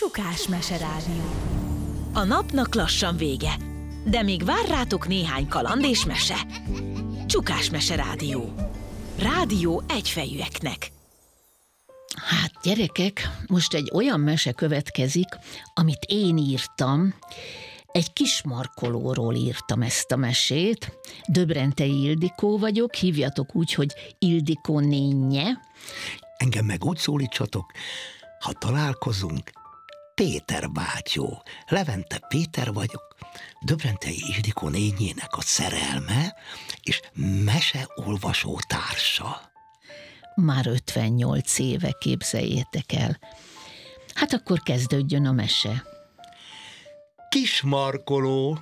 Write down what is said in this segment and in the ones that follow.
Csukás Meserádió. A napnak lassan vége, de még vár rátok néhány kaland és mese. Csukás Meserádió. Rádió egyfejűeknek. Hát gyerekek, most egy olyan mese következik, amit én írtam. Egy kismarkolóról írtam ezt a mesét. Döbrentei Ildikó vagyok, hívjatok úgy, hogy Ildikó nénye. Engem meg úgy szólítsatok, ha találkozunk, Péter bátyó. Levente Péter vagyok, Döbrentei Ildikó nényének a szerelme és meseolvasó társa. Már 58 éve, képzeljétek el. Hát akkor kezdődjön a mese. Kismarkoló.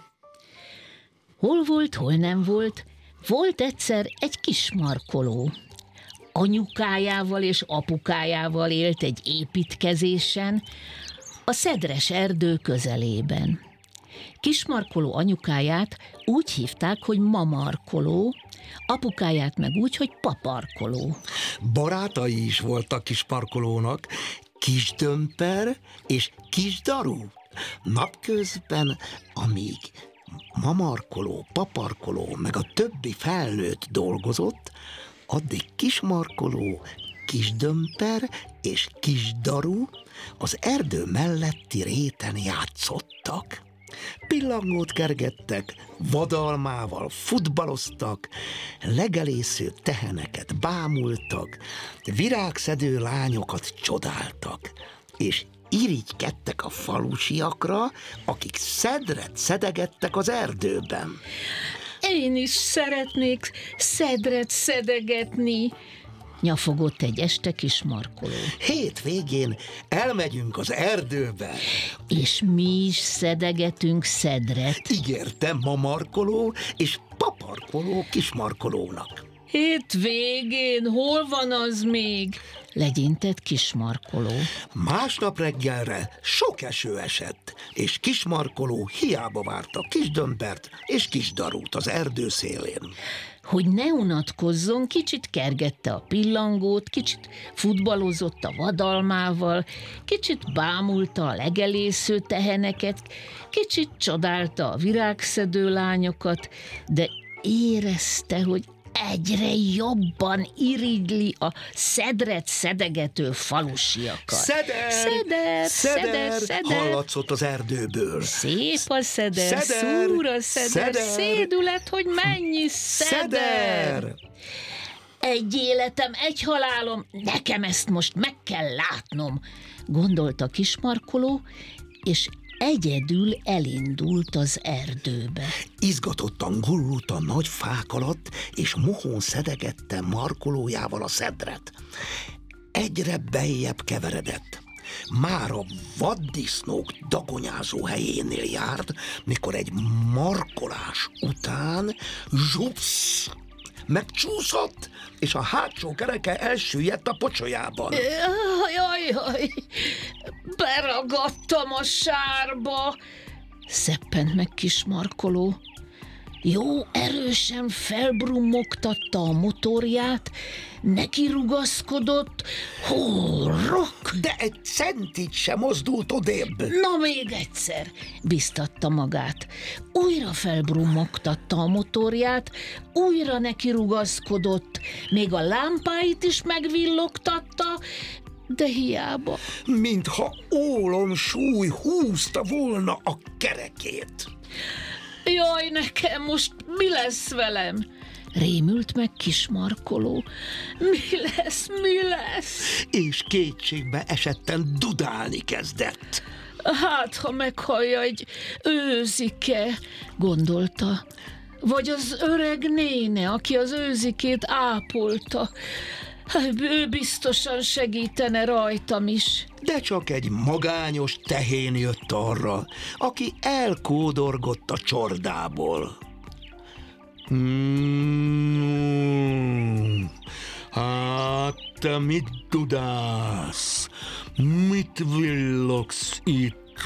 Hol volt, hol nem volt, volt egyszer egy kismarkoló. Anyukájával és apukájával élt egy építkezésen, a szedres erdő közelében. Kismarkoló anyukáját úgy hívták, hogy mamarkoló, apukáját meg úgy, hogy paparkoló. Barátai is voltak Kismarkolónak, Kisdömper és Kisdaru. Napközben, amíg mamarkoló, paparkoló meg a többi felnőtt dolgozott, addig Kismarkoló, Kisdömper és Kisdaru az erdő melletti réten játszottak. Pillangót kergettek, vadalmával futballoztak, legelésző teheneket bámultak, virágszedő lányokat csodáltak, és irigykedtek a falusiakra, akik szedret szedegettek az erdőben. Én is szeretnék szedret szedegetni, nyafogott egy este Kismarkoló. Hétvégén elmegyünk az erdőbe. És mi is szedegetünk szedret. Ígérte mamarkoló és paparkoló Kismarkolónak. Hétvégén hol van az még? Legyintett Kismarkoló. Másnap reggelre sok eső esett, és Kismarkoló hiába várta Kisdömpert és Kisdarút az erdő szélén. Hogy ne unatkozzon, kicsit kergette a pillangót, kicsit futballozott a vadalmával, kicsit bámulta a legelésző teheneket, kicsit csodálta a virágszedő lányokat, de érezte, hogy egyre jobban irigyli a szedret szedegető falusiakat. Szeder! Hallatszott az erdőből. Szép a szeder, szúr a szeder, szédület, hogy mennyi szeder! Egy életem, egy halálom, nekem ezt most meg kell látnom, gondolta Kismarkoló, és egyedül elindult az erdőbe. Izgatottan gurult a nagy fák alatt, és mohón szedegette markolójával a szedret. Egyre beljebb keveredett. Már a vaddisznók dagonyázó helyénél járt, mikor egy markolás után zsupsz! Megcsúszott, és a hátsó kereke elsüllyedt a pocsolyában. Jaj, beragadtam a sárba, szeppent meg Kismarkoló. Jó erősen felbrummogtatta a motorját, neki rugaszkodott, horrok! De egy centit sem mozdult odébb. Na még egyszer, biztatta magát. Újra felbrummogtatta a motorját, újra neki rugaszkodott, még a lámpáit is megvillogtatta, de hiába. Mintha ólom súly húzta volna a kerekét. Jaj, nekem most mi lesz velem? Rémült meg Kismarkoló. Mi lesz? És kétségbe esetten dudálni kezdett. Hát, ha meghallja egy őzike, gondolta. Vagy az öreg néne, aki az őzikét ápolta. Ő biztosan segítene rajtam is. De csak egy magányos tehén jött arra, aki elkódorgott a csordából. Hát te mit dudálsz? Mit villogsz itt?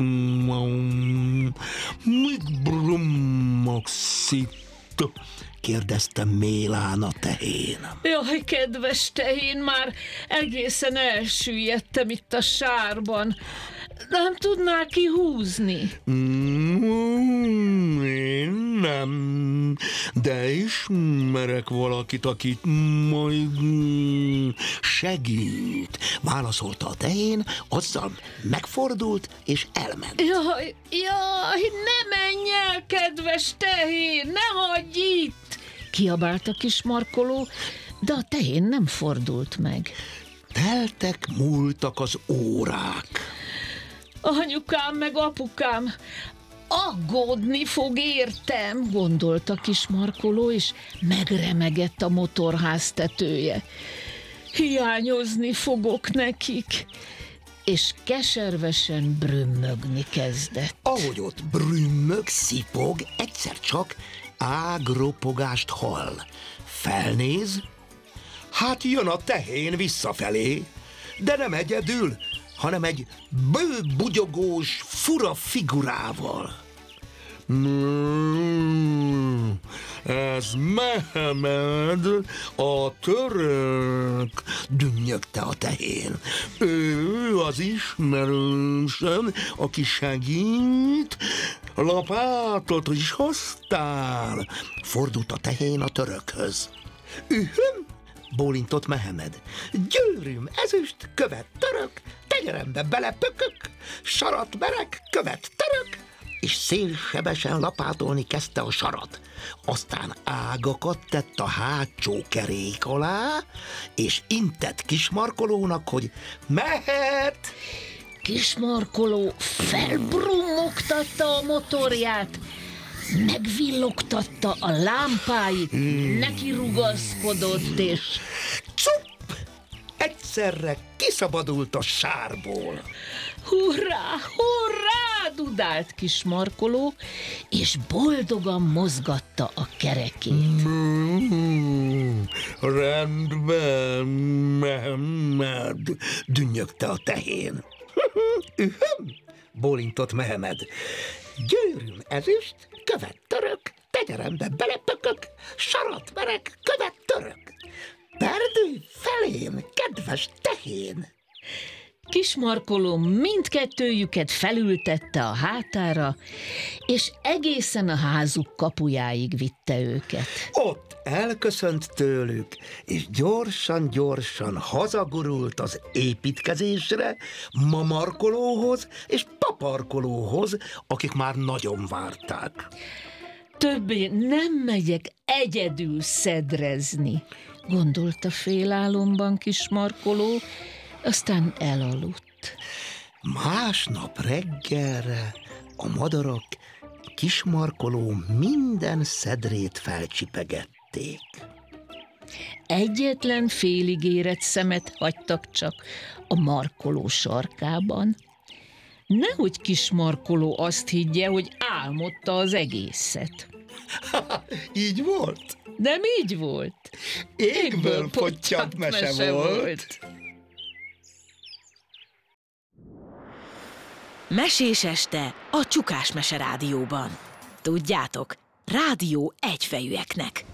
Mit brummogsz itt? kérdezte Mélán a tehén. Jaj, kedves tehén, már egészen elsüllyedtem itt a sárban. Nem tudnál kihúzni? Én nem, de ismerek valakit, akit majd segít, válaszolta a tehén, azzal megfordult és elment. Jaj, ne menj el, kedves tehén, ne hagyj itt! Kiabált a kis markoló, de a tehén nem fordult meg. Teltek, múltak az órák. Anyukám meg apukám aggódni fog értem, gondolta kis markoló, és megremegett a motorház tetője. Hiányozni fogok nekik, és keservesen brümmögni kezdett. Ahogy ott brümmög, szipog, egyszer csak ágropogást hall. Felnéz, hát jön a tehén visszafelé, de nem egyedül, hanem egy bőbugyogós, fura figurával. Ez Mehmed, a török, dünnyögte a tehén. Ő az ismerősöm, aki segít, lapátot is hoztál. Fordult a tehén a törökhöz. Ühöm, bólintott Mehmed. Győrűm, ezüst, követ török, tenyerembe belepökök, sarat merek, követ török, és szélsebesen lapátolni kezdte a sarat. Aztán ágakat tett a hátsó kerék alá, és intett kismarkolónak, hogy mehet. Kismarkoló felbrummogtatta a motorját, megvillogtatta a lámpáit, neki rugaszkodott, és Cupp! Egyszerre kiszabadult a sárból. hurrá, hurrá, dudált kismarkoló, és boldogan mozgatta a kerekét. Rendben, Mehmed, dünnyögte a tehén. Ühöm, bólintott Mehmed. Győrűm, ezüst, követ török, tenyerembe belepökök, sarat merek, követ török. Perdülj felém, kedves tehén! Kismarkoló mindkettőjüket felültette a hátára, és egészen a házuk kapujáig vitte őket. Ott elköszönt tőlük, és gyorsan hazagurult az építkezésre, mamarkolóhoz és paparkolóhoz, akik már nagyon várták. Többé nem megyek egyedül szedrezni, gondolta félálomban kismarkoló, aztán elaludt. Másnap reggelre a madarak kismarkoló minden szedrét felcsipegették. Egyetlen félig érett szemet hagytak csak a markoló sarkában. Nehogy kismarkoló azt higgye, hogy álmodta az egészet. Így volt? Nem így volt. Égből pottyant mese volt. Mesés este a Csukás Mese Rádióban. Tudjátok, rádió egyfejűeknek.